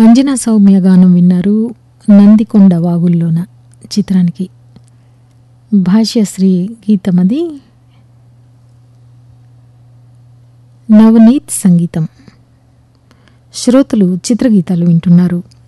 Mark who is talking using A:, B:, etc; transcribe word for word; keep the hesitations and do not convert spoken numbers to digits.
A: అంజనా సౌమ్య గానం విన్నారు. నందికొండ వాగుల్లోన చిత్రానికి భాష్యశ్రీ గీతమది. నవనీత్ సంగీతం. శ్రోతలు చిత్రగీతాలు వింటున్నారు.